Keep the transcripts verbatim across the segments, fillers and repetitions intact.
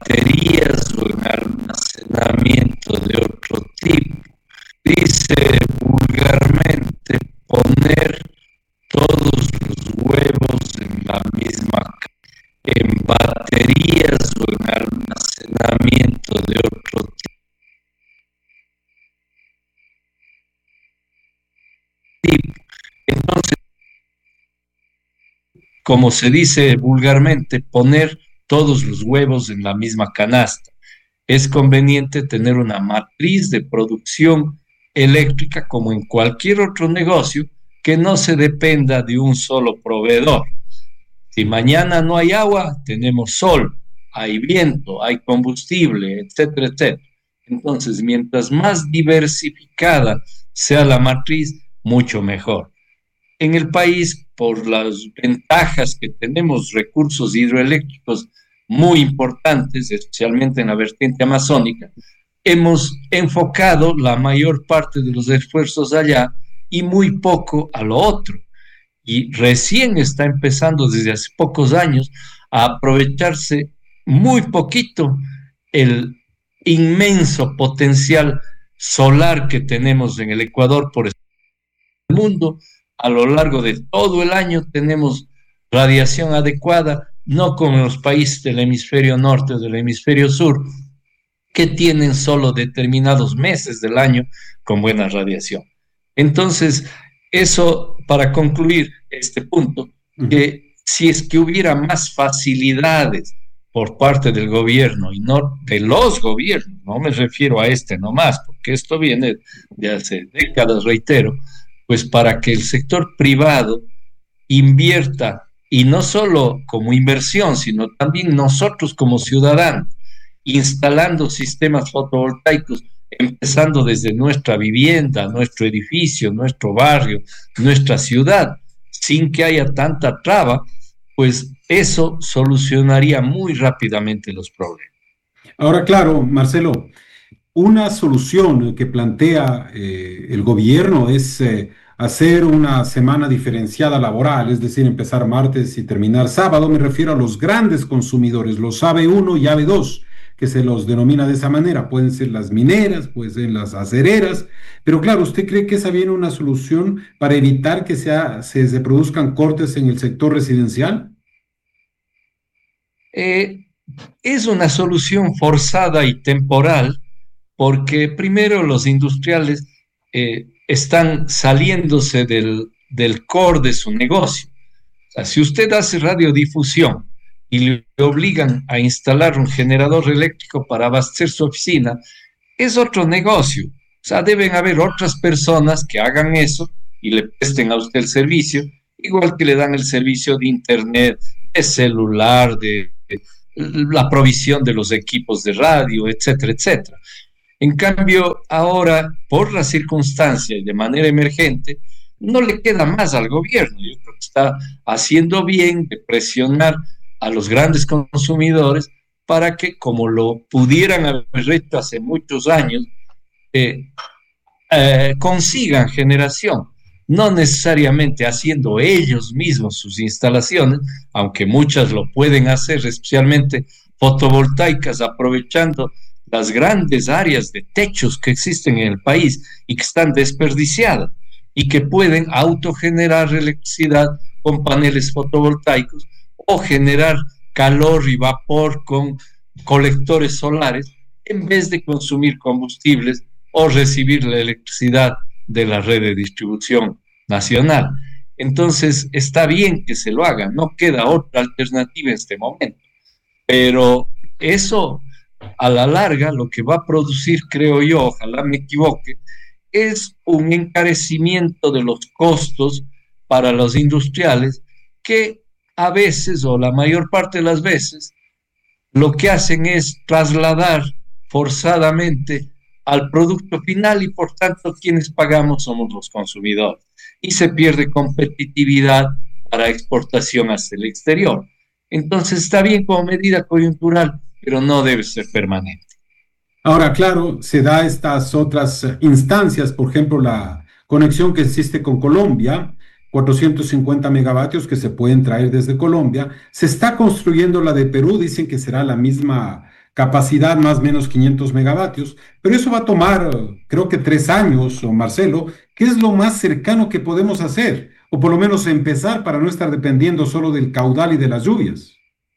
baterías o en almacenamiento de otro tipo. Dice vulgarmente poner todos los huevos en la misma ca- en baterías o en almacenamiento de otro tipo. Entonces, como se dice vulgarmente, poner todos los huevos en la misma canasta. Es conveniente tener una matriz de producción eléctrica como en cualquier otro negocio que no se dependa de un solo proveedor. Si mañana no hay agua, tenemos sol, hay viento, hay combustible, etcétera, etcétera. Entonces, mientras más diversificada sea la matriz, mucho mejor. En el país, por las ventajas que tenemos, recursos hidroeléctricos muy importantes, especialmente en la vertiente amazónica, hemos enfocado la mayor parte de los esfuerzos allá y muy poco a lo otro. Y recién está empezando desde hace pocos años a aprovecharse muy poquito el inmenso potencial solar que tenemos en el Ecuador por el mundo. A lo largo de todo el año tenemos radiación adecuada, no como en los países del hemisferio norte o del hemisferio sur, que tienen solo determinados meses del año con buena radiación. Entonces, eso para concluir este punto, que si es que hubiera más facilidades por parte del gobierno y no de los gobiernos, no me refiero a este nomás, porque esto viene de hace décadas, reitero, pues para que el sector privado invierta, y no solo como inversión, sino también nosotros como ciudadanos, instalando sistemas fotovoltaicos, empezando desde nuestra vivienda, nuestro edificio, nuestro barrio, nuestra ciudad, sin que haya tanta traba, pues eso solucionaría muy rápidamente los problemas. Ahora, claro, Marcelo, una solución que plantea eh, el gobierno es eh, hacer una semana diferenciada laboral, es decir, empezar martes y terminar sábado. Me refiero a los grandes consumidores, los A B uno y A B dos, que se los denomina de esa manera. Pueden ser las mineras, pueden ser las acereras, pero claro, ¿usted cree que esa viene una solución para evitar que sea, se, se produzcan cortes en el sector residencial? Eh, es una solución forzada y temporal, porque primero los industriales eh, están saliéndose del, del core de su negocio. O sea, si usted hace radiodifusión y le obligan a instalar un generador eléctrico para abastecer su oficina, es otro negocio. O sea, deben haber otras personas que hagan eso y le presten a usted el servicio, igual que le dan el servicio de internet, de celular, de, de la provisión de los equipos de radio, etcétera, etcétera. En cambio, ahora, por la circunstancia y de manera emergente, no le queda más al gobierno. Yo creo que está haciendo bien de presionar a los grandes consumidores para que, como lo pudieran haber hecho hace muchos años, eh, eh, consigan generación, no necesariamente haciendo ellos mismos sus instalaciones, aunque muchas lo pueden hacer, especialmente fotovoltaicas, aprovechando las grandes áreas de techos que existen en el país y que están desperdiciadas y que pueden autogenerar electricidad con paneles fotovoltaicos o generar calor y vapor con colectores solares en vez de consumir combustibles o recibir la electricidad de la red de distribución nacional. Entonces, está bien que se lo haga, no queda otra alternativa en este momento, pero eso a la larga lo que va a producir, creo yo, ojalá me equivoque, es un encarecimiento de los costos para los industriales que a veces, o la mayor parte de las veces, lo que hacen es trasladar forzadamente al producto final y por tanto quienes pagamos somos los consumidores y se pierde competitividad para exportación hacia el exterior. Entonces está bien como medida coyuntural, pero no debe ser permanente. Ahora, claro, se da estas otras instancias, por ejemplo, la conexión que existe con Colombia, cuatrocientos cincuenta megavatios que se pueden traer desde Colombia. Se está construyendo la de Perú, dicen que será la misma capacidad más o menos quinientos megavatios, pero eso va a tomar, eh, creo que tres años, o Marcelo. ¿Qué es lo más cercano que podemos hacer? O por lo menos empezar para no estar dependiendo solo del caudal y de las lluvias.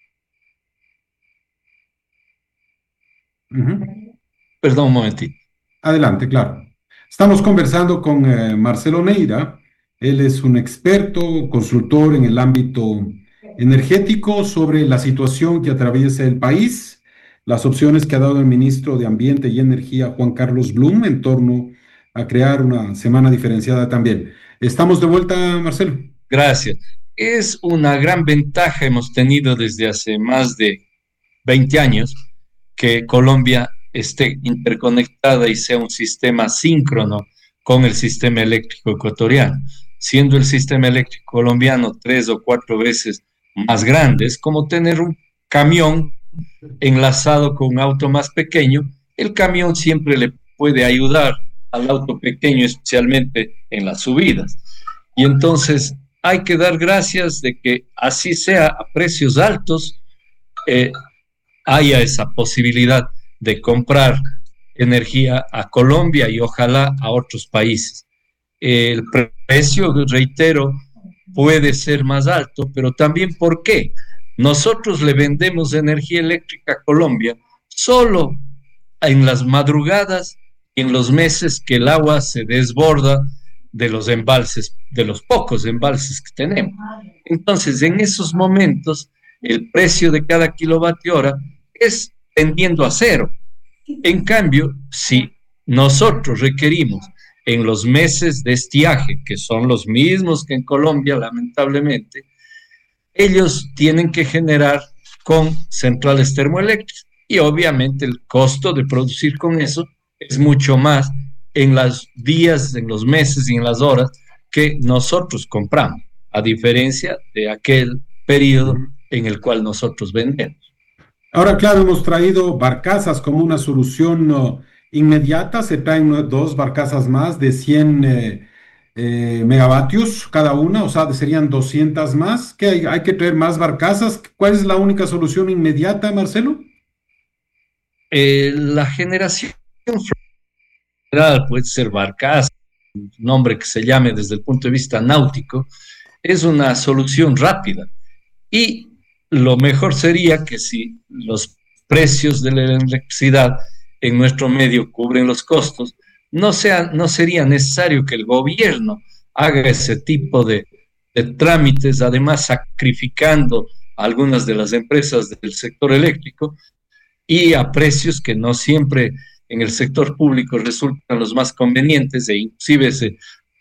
Ujú. Perdón un momentito. Adelante, claro. Estamos conversando con eh, Marcelo Neira. Él es un experto, consultor en el ámbito energético sobre la situación que atraviesa el país, las opciones que ha dado el ministro de Ambiente y Energía, Juan Carlos Blum, en torno a crear una semana diferenciada también. ¿Estamos de vuelta, Marcelo? Gracias. Es una gran ventaja hemos tenido desde hace más de veinte años que Colombia esté interconectada y sea un sistema síncrono con el sistema eléctrico ecuatoriano, siendo el sistema eléctrico colombiano tres o cuatro veces más grande. Es como tener un camión enlazado con un auto más pequeño. El camión siempre le puede ayudar al auto pequeño, especialmente en las subidas. Y entonces hay que dar gracias de que así sea a precios altos, eh, haya esa posibilidad de comprar energía a Colombia y ojalá a otros países. El precio, reitero, puede ser más alto, pero también ¿por qué? Nosotros le vendemos energía eléctrica a Colombia solo en las madrugadas y en los meses que el agua se desborda de los embalses, de los pocos embalses que tenemos. Entonces, en esos momentos, el precio de cada kilovatio hora es tendiendo a cero. En cambio, si nosotros requerimos en los meses de estiaje, que son los mismos que en Colombia, lamentablemente, ellos tienen que generar con centrales termoeléctricas y obviamente el costo de producir con eso es mucho más en los días, en los meses y en las horas que nosotros compramos, a diferencia de aquel periodo en el cual nosotros vendemos. Ahora, claro, hemos traído barcazas como una solución uh, inmediata. Se traen uh, dos barcazas más de cien eh, eh, megavatios cada una, o sea, serían doscientas más. ¿Qué hay? ¿Hay que traer más barcazas? ¿Cuál es la única solución inmediata, Marcelo? Eh, la generación general puede ser barcaza, nombre que se llame desde el punto de vista náutico, es una solución rápida. Y lo mejor sería que si los precios de la electricidad en nuestro medio cubren los costos, no, sea, no sería necesario que el gobierno haga ese tipo de, de trámites, además sacrificando a algunas de las empresas del sector eléctrico y a precios que no siempre en el sector público resultan los más convenientes e inclusive se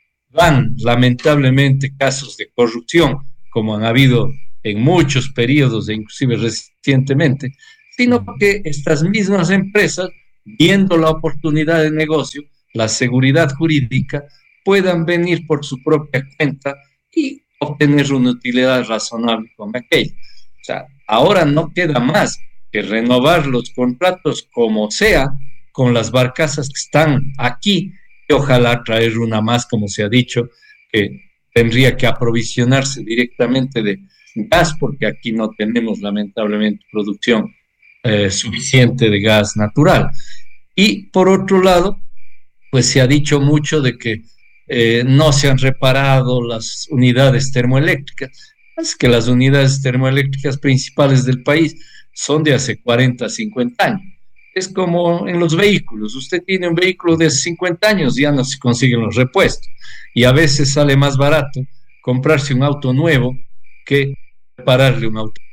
dan lamentablemente casos de corrupción, como han habido en muchos periodos e inclusive recientemente, sino que estas mismas empresas, viendo la oportunidad de negocio, la seguridad jurídica, puedan venir por su propia cuenta y obtener una utilidad razonable con aquello. O sea, ahora no queda más que renovar los contratos como sea con las barcazas que están aquí y ojalá traer una más, como se ha dicho, que tendría que aprovisionarse directamente de gas, porque aquí no tenemos lamentablemente producción eh, suficiente de gas natural. Y por otro lado, pues se ha dicho mucho de que eh, no se han reparado las unidades termoeléctricas. Es que las unidades termoeléctricas principales del país son de hace cuarenta, cincuenta años. Es como en los vehículos. Usted tiene un vehículo de cincuenta años, ya no se consiguen los repuestos. Y a veces sale más barato comprarse un auto nuevo que repararle un auto.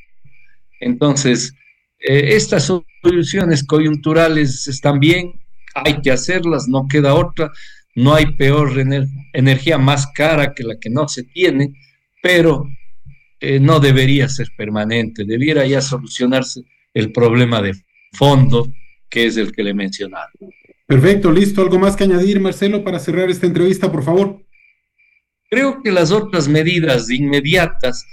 Entonces, eh, estas soluciones coyunturales están bien, hay que hacerlas, no queda otra. No hay peor ener energía más cara que la que no se tiene, pero eh, no debería ser permanente, debiera ya solucionarse el problema de fondo, que es el que le mencionaba. Perfecto, listo. ¿Algo más que añadir, Marcelo, para cerrar esta entrevista, por favor? Creo que las otras medidas inmediatas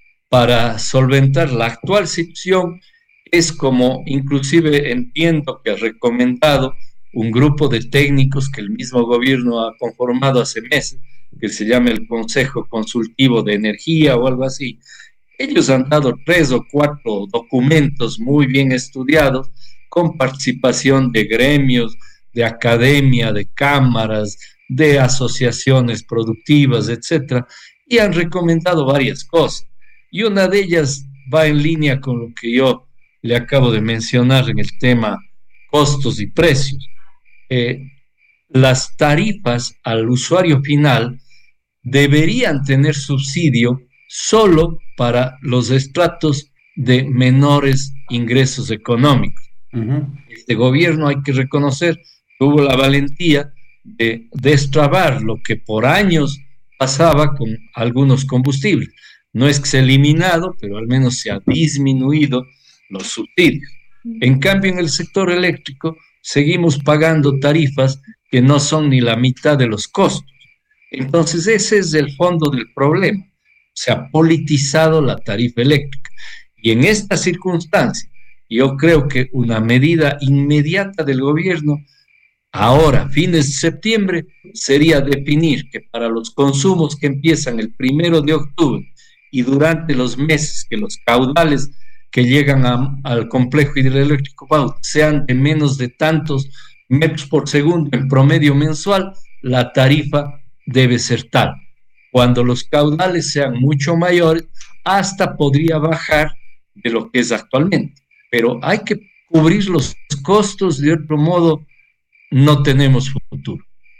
para solventar la actual situación es como inclusive entiendo que ha recomendado un grupo de técnicos que el mismo gobierno ha conformado hace meses, que se llama el Consejo Consultivo de Energía o algo así. Ellos han dado tres o cuatro documentos muy bien estudiados con participación de gremios, de academia, de cámaras, de asociaciones productivas, etcétera, y han recomendado varias cosas. Y una de ellas va en línea con lo que yo le acabo de mencionar en el tema costos y precios. Eh, las tarifas al usuario final deberían tener subsidio solo para los estratos de menores ingresos económicos. Uh-huh. Este gobierno, hay que reconocer, tuvo la valentía de destrabar lo que por años pasaba con algunos combustibles. No es que se ha eliminado, pero al menos se ha disminuido los subsidios. En cambio, en el sector eléctrico seguimos pagando tarifas que no son ni la mitad de los costos. Entonces, ese es el fondo del problema. Se ha politizado la tarifa eléctrica. Y en esta circunstancia, yo creo que una medida inmediata del gobierno, ahora, fines de septiembre, sería definir que para los consumos que empiezan el primero de octubre y durante los meses que los caudales que llegan a, al complejo hidroeléctrico Bau sean de menos de tantos metros por segundo en promedio mensual, la tarifa debe ser tal. Cuando los caudales sean mucho mayores, hasta podría bajar de lo que es actualmente. Pero hay que cubrir los costos, de otro modo no tenemos futuro.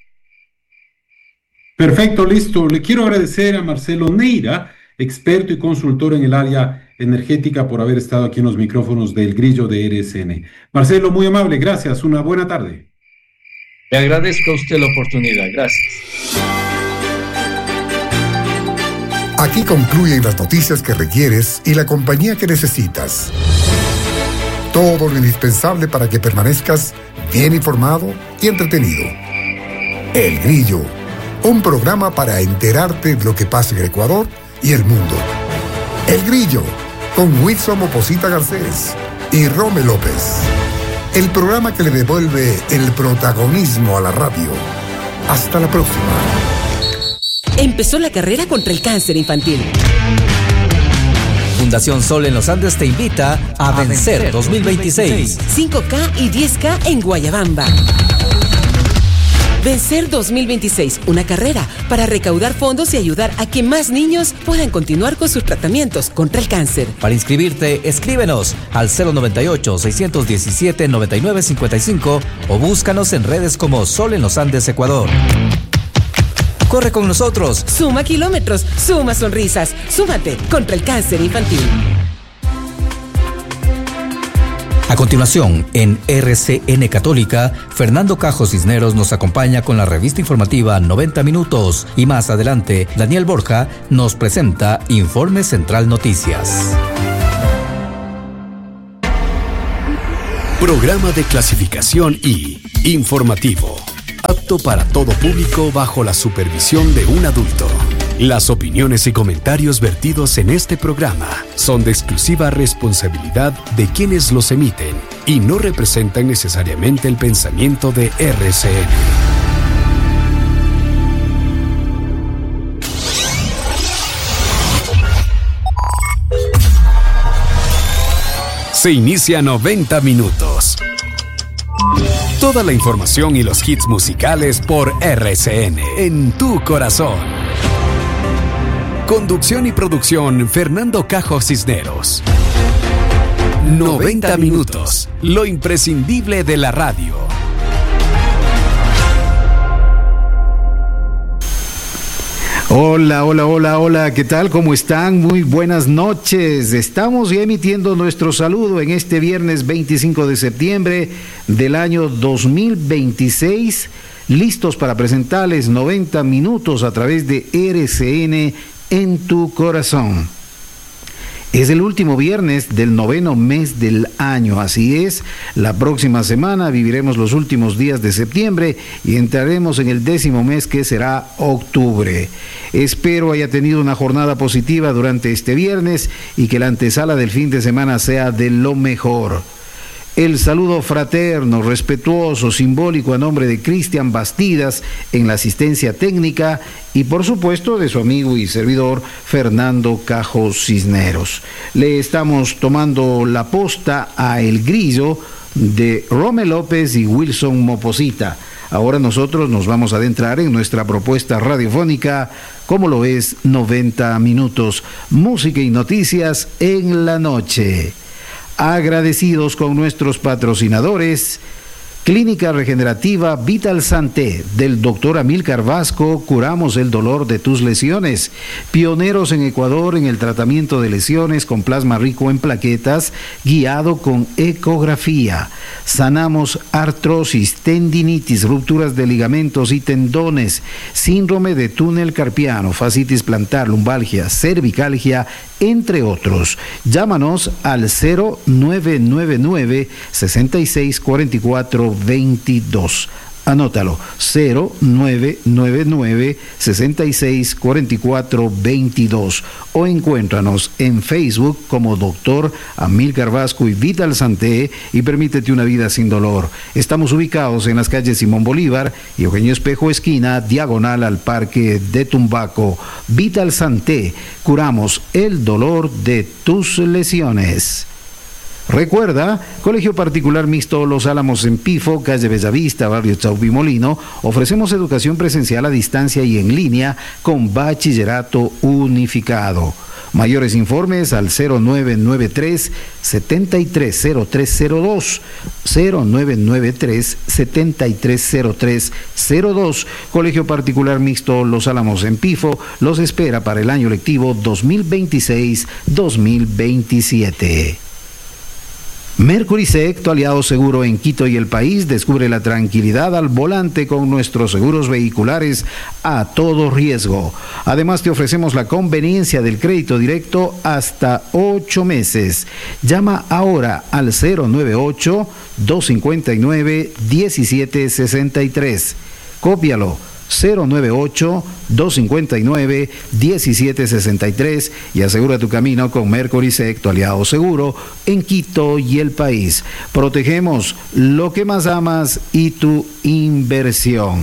Perfecto, listo. Le quiero agradecer a Marcelo Neira, experto y consultor en el área energética, por haber estado aquí en los micrófonos del Grillo de R S N. Marcelo, muy amable, gracias. Una buena tarde. Le agradezco a usted la oportunidad. Gracias. Aquí concluyen las noticias que requieres y la compañía que necesitas. Todo lo indispensable para que permanezcas bien informado y entretenido. El Grillo, un programa para enterarte de lo que pasa en el Ecuador y el mundo. El Grillo, con Wilson Moposita Garcés y Rome López. El programa que le devuelve el protagonismo a la radio. Hasta la próxima. Empezó la carrera contra el cáncer infantil. Fundación Sol en los Andes te invita a, a Vencer, Vencer dos mil veintiséis. cinco K y diez K en Guayabamba. Vencer dos mil veintiséis, una carrera para recaudar fondos y ayudar a que más niños puedan continuar con sus tratamientos contra el cáncer. Para inscribirte, escríbenos al cero noventa y ocho, seiscientos diecisiete, noventa y nueve cincuenta y cinco o búscanos en redes como Sol en los Andes Ecuador. Corre con nosotros. Suma kilómetros, suma sonrisas. Súmate contra el cáncer infantil. A continuación, en R C N Católica, Fernando Cajo Cisneros nos acompaña con la revista informativa noventa minutos y más adelante, Daniel Borja nos presenta Informe Central Noticias. Programa de clasificación I, informativo, apto para todo público bajo la supervisión de un adulto. Las opiniones y comentarios vertidos en este programa son de exclusiva responsabilidad de quienes los emiten y no representan necesariamente el pensamiento de R C N. Se inicia noventa minutos. Toda la información y los hits musicales por R C N en tu corazón. Conducción y producción, Fernando Cajo Cisneros. noventa minutos, lo imprescindible de la radio. Hola, hola, hola, hola, ¿qué tal? ¿Cómo están? Muy buenas noches. Estamos ya emitiendo nuestro saludo en este viernes veinticinco de septiembre del año dos mil veintiséis, listos para presentarles noventa minutos a través de R C N en tu corazón. Es el último viernes del noveno mes del año, así es. La próxima semana viviremos los últimos días de septiembre y entraremos en el décimo mes, que será octubre. Espero haya tenido una jornada positiva durante este viernes y que la antesala del fin de semana sea de lo mejor. El saludo fraterno, respetuoso, simbólico a nombre de Cristian Bastidas en la asistencia técnica y por supuesto de su amigo y servidor Fernando Cajo Cisneros. Le estamos tomando la posta a El Grillo de Rome López y Wilson Moposita. Ahora nosotros nos vamos a adentrar en nuestra propuesta radiofónica, como lo es noventa minutos, música y noticias en la noche. Agradecidos con nuestros patrocinadores, Clínica Regenerativa Vital Santé del doctor Amílcar Vasco, curamos el dolor de tus lesiones. Pioneros en Ecuador en el tratamiento de lesiones con plasma rico en plaquetas, guiado con ecografía. Sanamos artrosis, tendinitis, rupturas de ligamentos y tendones, síndrome de túnel carpiano, fascitis plantar, lumbalgia, cervicalgia, entre otros. Llámanos al cero nueve nueve nueve, seis seis cuatro cuatro veintidós. Anótalo, cero nueve nueve nueve, seis seis cuatro cuatro veintidós, o encuéntranos en Facebook como doctor Amílcar Vasco y Vital Santé y permítete una vida sin dolor. Estamos ubicados en las calles Simón Bolívar y Eugenio Espejo esquina, diagonal al Parque de Tumbaco. Vital Santé, curamos el dolor de tus lesiones. Recuerda, Colegio Particular Mixto Los Álamos en Pifo, calle Bellavista, barrio Chaupimolino, ofrecemos educación presencial a distancia y en línea con bachillerato unificado. Mayores informes al cero nueve nueve tres, siete tres cero tres cero dos, cero nueve nueve tres, siete tres cero tres cero dos. Colegio Particular Mixto Los Álamos en Pifo los espera para el año lectivo dos mil veintiséis dos mil veintisiete. Mercury Sec, tu aliado seguro en Quito y el país. Descubre la tranquilidad al volante con nuestros seguros vehiculares a todo riesgo. Además, te ofrecemos la conveniencia del crédito directo hasta ocho meses. Llama ahora al cero nueve ocho, dos cinco nueve, uno siete seis tres. Cópialo. cero nueve ocho, dos cinco nueve, uno siete seis tres y asegura tu camino con Mercury Sec, tu aliado seguro en Quito y el país. Protegemos lo que más amas y tu inversión.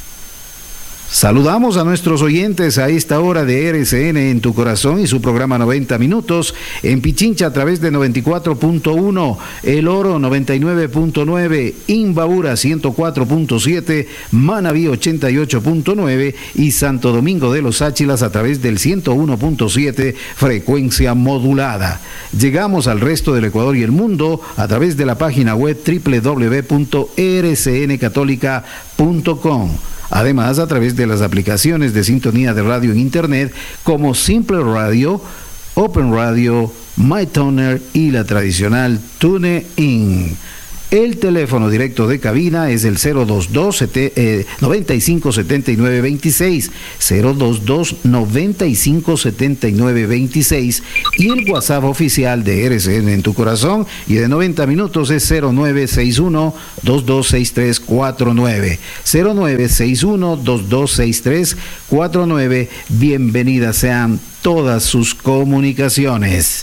Saludamos a nuestros oyentes a esta hora de R C N en tu corazón y su programa noventa minutos en Pichincha a través de noventa y cuatro punto uno, El Oro noventa y nueve punto nueve, Imbabura ciento cuatro punto siete, Manabí ochenta y ocho punto nueve y Santo Domingo de los Áchilas a través del ciento uno punto siete, frecuencia modulada. Llegamos al resto del Ecuador y el mundo a través de la página web doble u doble u doble u punto r c n católica punto com. Además, a través de las aplicaciones de sintonía de radio en Internet como Simple Radio, Open Radio, MyTuner y la tradicional TuneIn. El teléfono directo de cabina es el cero dos dos, noventa y cinco setenta y nueve veintiséis, cero dos dos, noventa y cinco setenta y nueve veintiséis, y el WhatsApp oficial de R C N en tu corazón y de noventa minutos es cero nueve seis uno, dos dos seis tres cuatro nueve, cero nueve seis uno, dos dos seis tres cuatro nueve. Bienvenidas sean todas sus comunicaciones.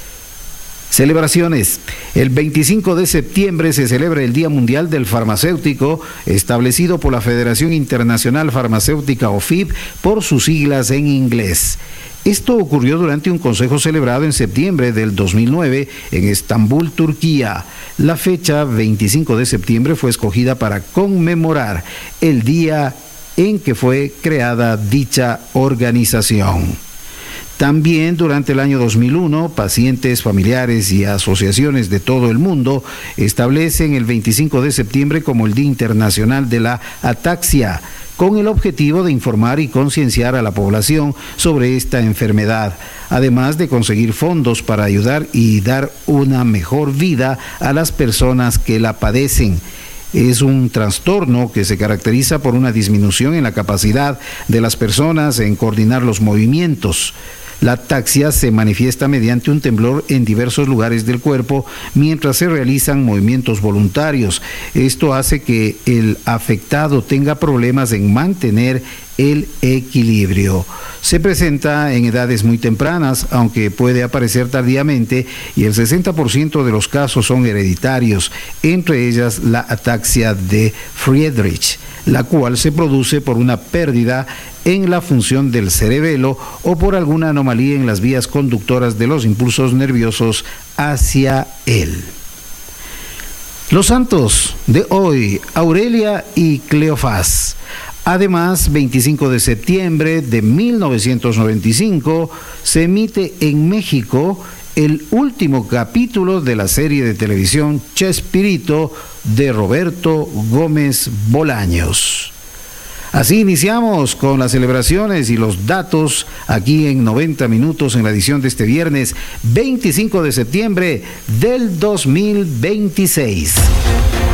Celebraciones. El veinticinco de septiembre se celebra el Día Mundial del Farmacéutico, establecido por la Federación Internacional Farmacéutica o F I B por sus siglas en inglés. Esto ocurrió durante un consejo celebrado en septiembre del dos mil nueve en Estambul, Turquía. La fecha veinticinco de septiembre fue escogida para conmemorar el día en que fue creada dicha organización. También durante el año dos mil uno, pacientes, familiares y asociaciones de todo el mundo establecen el veinticinco de septiembre como el Día Internacional de la Ataxia, con el objetivo de informar y concienciar a la población sobre esta enfermedad, además de conseguir fondos para ayudar y dar una mejor vida a las personas que la padecen. Es un trastorno que se caracteriza por una disminución en la capacidad de las personas en coordinar los movimientos. La ataxia se manifiesta mediante un temblor en diversos lugares del cuerpo mientras se realizan movimientos voluntarios. Esto hace que el afectado tenga problemas en mantener el equilibrio. Se presenta en edades muy tempranas, aunque puede aparecer tardíamente, y el sesenta por ciento de los casos son hereditarios, entre ellas la ataxia de Friedreich, la cual se produce por una pérdida en la función del cerebelo o por alguna anomalía en las vías conductoras de los impulsos nerviosos hacia él. Los santos de hoy: Aurelia y Cleofás. Además, veinticinco de septiembre de mil novecientos noventa y cinco se emite en México el último capítulo de la serie de televisión Chespirito de Roberto Gómez Bolaños. Así iniciamos con las celebraciones y los datos aquí en noventa minutos en la edición de este viernes veinticinco de septiembre del dos mil veintiséis.